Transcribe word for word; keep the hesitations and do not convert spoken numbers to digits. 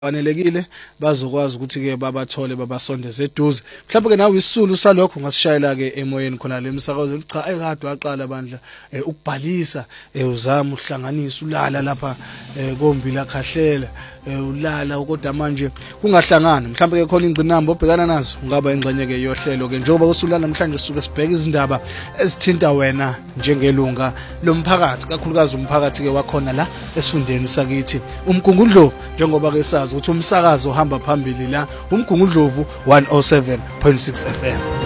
Fanelekile bazokwazi ukuthi ke babathole babasondeze eduze mhlawumbe ke nawe isisulu salokho ngasishayela ke emoyeni khona le misakazo cha ekade waqala bandla ukubhalisa uzama uhlanganisa ulala lapha kombila khahlela ulala kodwa manje kungahlangana mhlawumbe ke khona ingcinamba obhekana nazo ungaba ingxenye ke yohlelo ke njengoba usulana namhlanje sisuke sibheka izindaba ezithinta wena njengelunga lomphakathi kakhulukazi umphakathi ke wakhona la esifundeni sakithi umgungundlovu njengoba ke sazi ukuthi umsakazo ohamba phambili la umgungundlovu one oh seven point six F M.